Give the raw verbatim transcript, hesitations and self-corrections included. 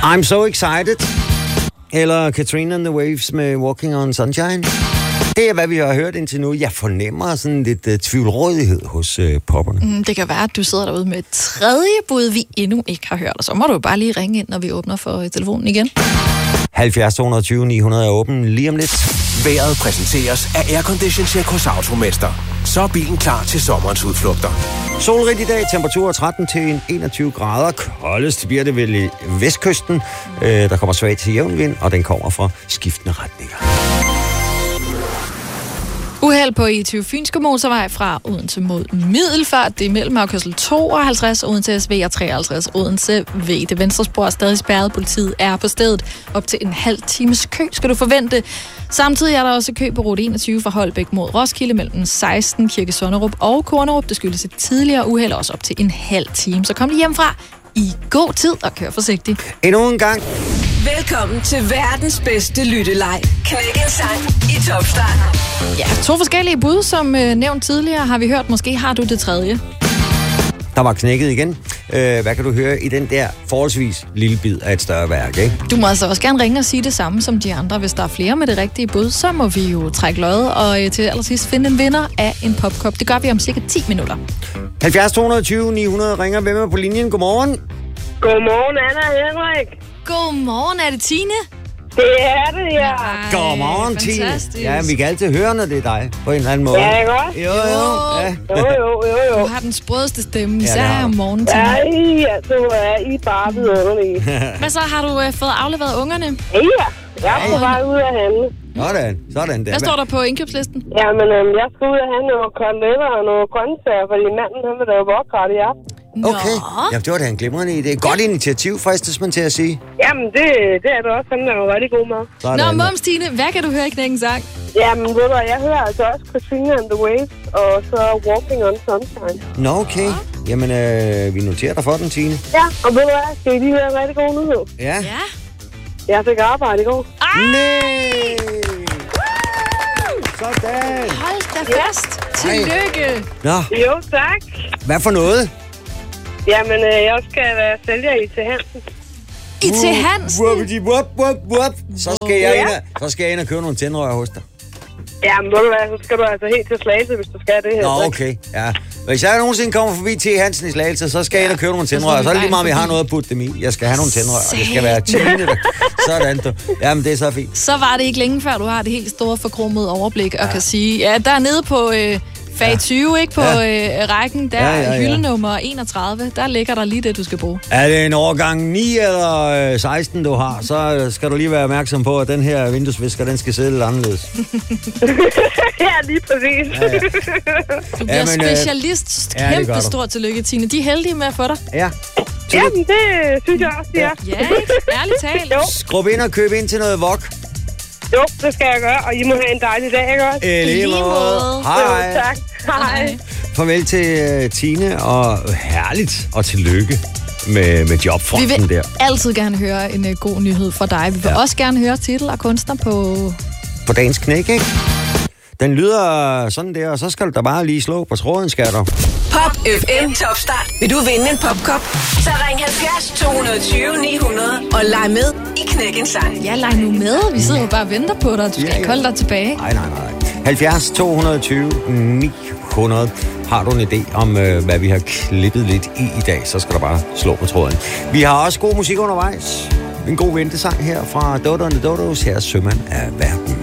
I'm so excited. Eller Katrina and the Waves med Walking on Sunshine. Det er, hvad vi har hørt indtil nu. Jeg fornemmer sådan lidt uh, tvivlrådighed hos uh, popperne. Mm, det kan være, at du sidder derude med et tredje bud, vi endnu ikke har hørt. Og så må du bare lige ringe ind, når vi åbner for uh, telefonen igen. halvfjerds to tyve ni hundrede er åben lige om lidt. Vejret præsenteres af Aircondition Check hos Automester. Så er bilen klar til sommerens udflugter. Solrigt i dag, temperatur tretten til enogtyve grader. Koldest bliver det vel i vestkysten. Øh, der kommer svag til jævn vind, og den kommer fra skiftende retninger. Uheld på E tyve Fynske Motorvej fra Odense mod Middelfart. Det er mellem afkørsel tooghalvtreds, Odense S V og treoghalvtreds, Odense V. Det venstre spor er stadig spærret. Politiet er på stedet. Op til en halv times kø skal du forvente. Samtidig er der også kø på rute enogtyve fra Holbæk mod Roskilde mellem seksten, Kirke Sonnerup og Kornerup. Det skyldes et tidligere uheld, også op til en halv time. Så kom lige hjemmefra i god tid og kør forsigtigt. Endnu en gang. Velkommen til verdens bedste lytteleg. Knæk en sang i Top Start. Ja, to forskellige bud, som øh, nævnt tidligere, har vi hørt. Måske har du det tredje. Der var knækket igen. Øh, hvad kan du høre i den der forholdsvis lille bid af et større værk, ikke? Du må altså også gerne ringe og sige det samme som de andre. Hvis der er flere med det rigtige bud, så må vi jo trække løjet og øh, til allersidst finde en vinder af en popkop. Det gør vi om cirka ti minutter. halvfjerds to tyve ni hundrede ringer. Hvem er på linjen? Godmorgen. Godmorgen, Anna og Henrik. Godmorgen, er det Tine? Det er det, ja. Ej, Godmorgen, Tine. fantastisk. Ja, vi kan altid høre, når det er dig, på en eller anden måde. Ja, ikke også? Jo, jo. Ja. Jo, jo, jo, jo. Du har den sprødeste stemme, Ja, især det har du. om morgenen, Tine. Ja, I, altså, er I bare vidunderlige. Hvad så, har du øh, fået afleveret ungerne? Ja, jeg er på vej ud af handle. Sådan, sådan der. Hvad står der på indkøbslisten? Jamen, øhm, jeg skal ud og have nogle koteletter og nogle grøntsager, fordi manden, han vil lave vodkart i aften. Okay. Ja, det var da en glimrende idé. Godt initiativ, fristes man til at sige. Jamen, det, det er det også. Han er jo rigtig god med. Sådan. Nå, Mums, Tine, hvad kan du høre i Knækken Sang? Jamen, ved du, jeg hører altså også Katrina and the Waves, og så Walking on Sunshine. Nå, okay. Jamen, øh, vi noterer dig for den, Tine. Ja, og ved du hvad, skal I lige høre en rigtig god nyhed? Ja. Ja. Jeg fik arbejde i går. Nej! Sådan. Hold da fast. Tillykke. Nå, Jo, tak. hvad for noget? Jamen, øh, jeg skal være sælger i til Hansen. I til Hansen. Wuppity, wup, wup, wup. Så skal jeg ind og, så skal jeg ind og købe nogle tændrør hos dig. Jamen, ved du hvad, så skal du altså helt til Slagelse, hvis du skal det her. Nå, okay. Ja. Hvis jeg nogensinde kommer forbi T. Hansen i Slagelse, så skal jeg ind og købe nogle tændrør. Så er det lige meget, om jeg har noget at putte dem i. Jeg skal have nogle tændrør, og det skal være Tine. Der. Sådan, du. Jamen, det er så fint. Så var det ikke længe før, du har det helt store forkromede overblik og kan sige, ja, der er nede på øh, fag ja. tyve, ikke på Ja. øh, rækken, der Ja, ja, ja, ja, ja. hyldenummer enogtredive, der ligger der lige det, du skal bruge. Er det en årgang ni eller øh, seksten, du har, så skal du lige være opmærksom på, at den her vinduesvisker, den skal sidde lidt anderledes. Ja, lige præcis. Ja, ja. Du bliver Jamen, øh, specialist. ja, det gør Kæmpe du. stort tillykke, Tine. De er heldige med at få dig. Ja. Jamen, det synes jeg også, ja. Ja, ikke? Ærligt talt. Jo, Skrub ind og køb ind til noget vok. jo, det skal jeg gøre, og I må have en dejlig dag, ikke også? I lige lige måde. måde. Hej. Jo, tak. Hej. Farvel til uh, Tine, og herligt og tillykke med, med Vi jobfronten vil der. altid gerne høre en uh, god nyhed fra dig. Vi vil Ja. også gerne høre titel og kunstner på... På dagens knæk, ikke? Den lyder sådan der, og så skal du da bare lige slå på tråden, skal du. Pop F M Top Start. Vil du vinde en popkop? Så ring halvfjerds to tyve ni hundrede og leg med i Knækken Sang. Ja, leg nu med. Vi sidder jo bare og venter på dig. Du skal Ja, ikke ja. holde dig tilbage. Nej, nej, nej. halvfjerds to tyve ni hundrede. Har du en idé om, øh, hvad vi har klippet lidt i i dag, så skal du bare slå på tråden. Vi har også god musik undervejs. En god ventesang her fra Dodo and the Dodos. Her er Sømand af Verden.